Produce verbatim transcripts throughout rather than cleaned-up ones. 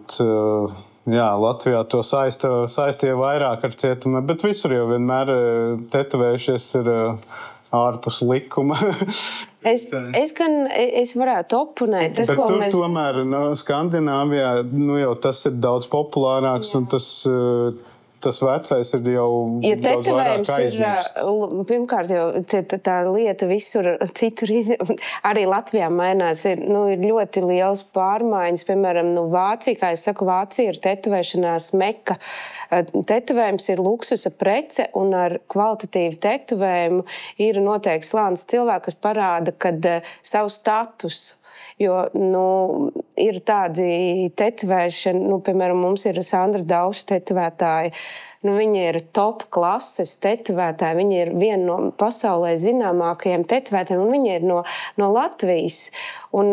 varbūt jā, Latvijā to saista, saistīja vairāk ar cietumiem, bet visur jau vienmēr tetovējušies ir ārpus likuma. Es, es gan es varētu oponēt. Tas, bet tur mēs... tomēr no Skandināvijā nu, jau tas ir daudz populārāks jā. Un tas... Tas vecais ir jau jo daudz vairāk aizmirsts. Ir, pirmkārt, jau tā, tā lieta visur citur, arī Latvijā mainās. Ir, nu, ir ļoti liels pārmaiņas. Piemēram, nu, Vācija, kā es saku, Vācija ir tetovēšanās meka. Tetovējums ir luksusa prece un ar kvalitatīvu tetovējumu ir noteikti slānis cilvēki, kas parāda, kad uh, savu statusu. Jo, nu, ir tādi tetovēšana, nu, piemēram, mums ir Sandra Dauša tetovētāja. Nu, viņa ir top klases tetovētāja, viņa ir viena no pasaulē zināmākajiem tetovētājiem, un viņa ir no, no Latvijas. Un,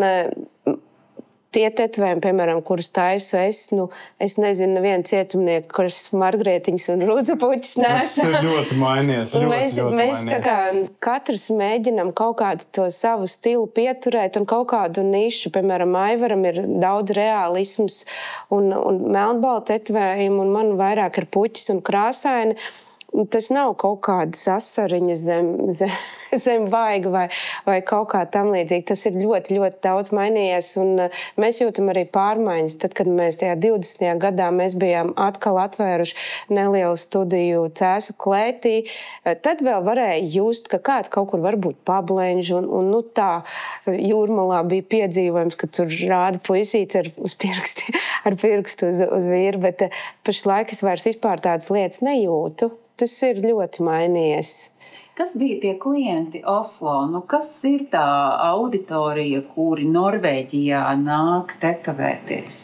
tie tetovējumi, piemēram, kurus taisu es, nu, es nezinu, nevienu cietumnieku, kurus Margrietiņas un Rudzapuķis nesam. Tas ir ļoti mainījies. Ļoti, mēs ļoti mēs mainījies. Tā kā katrs mēģinam kaut kādu to savu stilu pieturēt un kaut kādu nišu. Piemēram, Aivaram ir daudz realisms un, un melnbalta tetovējumi, un man vairāk ir puķis un krāsaini. Tas nav kaut kāda sasariņa zem, zem, zem vaiga vai, vai kaut kā tam līdzīgi. Tas ir ļoti, ļoti daudz mainījies, un mēs jūtam arī pārmaiņas. Tad, kad mēs tajā divdesmitajā gadā mēs bijām atkal atvēruši nelielu studiju Cēsu klētī, tad vēl varēja just, ka kāds kaut kur varbūt pablenž, un, un nu tā Jūrmalā bija piedzīvojums, ka tur rāda puisīts ar, uz pirksti, ar pirkstu uz, uz vīru, bet pašlaik es vairs vispār tādas lietas nejūtu. Tas ir ļoti mainījies. Kas bija tie klienti Oslo? Nu, kas ir tā auditorija, kuri Norvēģijā nāk tetovēties?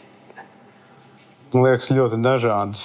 Man liekas, ļoti dažādi.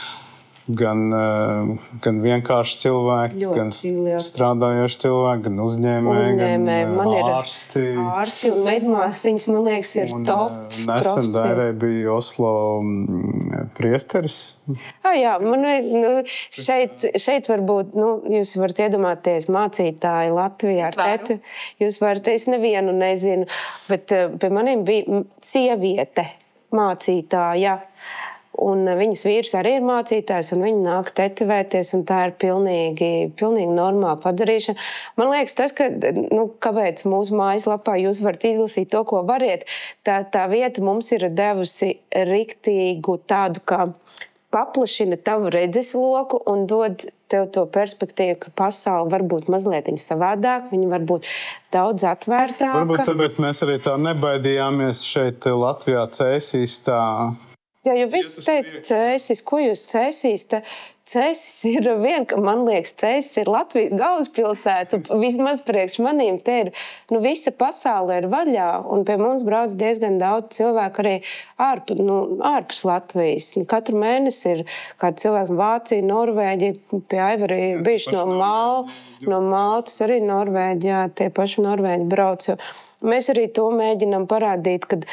Gan, gan vienkārši cilvēki, ļoti gan liels. Strādājoši cilvēki, gan uzņēmēji, uzņēmēji. gan man ārsti. Ārsti un medmāsiņas, man liekas, ir un, top nesen Dairē bija Oslo priesteris. Ah, jā, man nu, šeit, šeit varbūt, nu, jūs varat iedomāties mācītāji Latvijā ar tetu. Jūs varat, es nevienu nezinu, bet pie maniem bija sieviete mācītāja. Un viņas vīrs arī ir mācītājs, un viņi nāk tetovēties, un tā ir pilnīgi, pilnīgi normāla padarīšana. Man liekas, tas, ka, nu, kāpēc mūsu mājaslapā jūs varat izlasīt to, ko variet, tā, tā vieta mums ir devusi riktīgu tādu, kā paplašina tavu redzesloku un dod tev to perspektīvu, ka pasaule var būt mazliet savādāk, viņa var būt daudz atvērtāka. Varbūt tāpēc mēs arī tā nebaidījāmies šeit Latvijā Cēsīs tā... Jā, jo viss teica Cēsis, ko jūs Cēsīs? Cēsis ir vien, ka man liekas, Cēsis ir Latvijas galvaspilsēta. Vismaz priekš manīm te ir, nu visa pasaule ir vaļā, un pie mums brauc diezgan daudz cilvēku arī ārpus, nu, ārpus Latvijas. Katru mēnesi ir kādi cilvēki Vācija, Norvēģija, pie Aivara ir bijuši no Mal, no Maltas arī Norvēģijā, tie paši Norvēģi brauc. Mēs arī to mēģinām parādīt, kad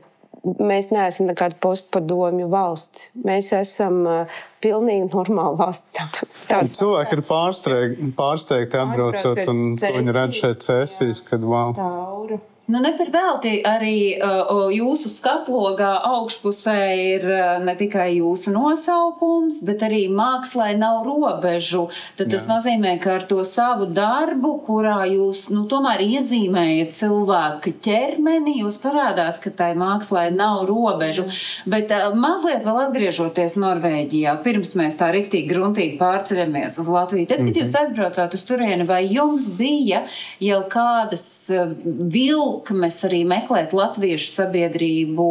mēs neesam nekāda postpadomju valsts. Mēs esam uh, pilnīgi normāla valsts. Tā, cilvēki ir pārsteigti, pārsteigti atbraucot, un viņi redz šeit Cēsīs, kad wow. Taura. Nu, ne par velti arī uh, jūsu skatlogā augšpusē ir uh, ne tikai jūsu nosaukums, bet arī mākslai nav robežu. Tad tas Jā. Nozīmē, ka ar to savu darbu, kurā jūs nu, tomēr iezīmējat cilvēku ķermeni, jūs parādāt, ka tai mākslai nav robežu. Bet uh, mazliet vēl atgriežoties Norvēģijā, pirms mēs tā riktīgi gruntīgi pārceļamies uz Latviju. Tad, kad jūs aizbraucāt uz turieni, vai jums bija jau kādas uh, vilkas, ka mēs arī meklēt latviešu sabiedrību,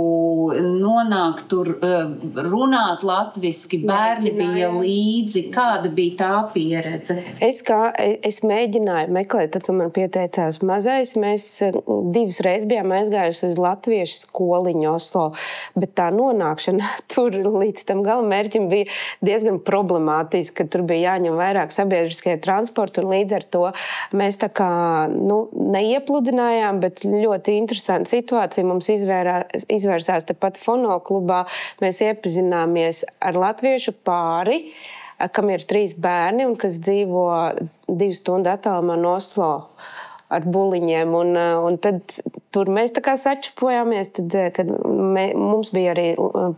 nonākt tur, runāt latviski, bērni bija līdzi. Kāda bija tā pieredze? Es, kā, es mēģināju meklēt, tad, kad man pieteicās mazais, mēs divas reizes bijām aizgājuši uz latviešu skoliņu Oslo, bet tā nonākšana tur līdz tam galamērķim bija diezgan problemātiski, ka tur bija jāņem vairāk sabiedriskie transporti, un līdz ar to mēs tā kā, nu, neiepludinājām, bet ļoti interesanta situācija mums izvērā, izvērsās tepat fonoklubā. Mēs iepazināmies ar latviešu pāri, kam ir trīs bērni un kas dzīvo divu stundu attālumā no Oslo ar buliņiem. Un, un tad tur mēs tā kā sačupojāmies, tad, kad mē, mums bija arī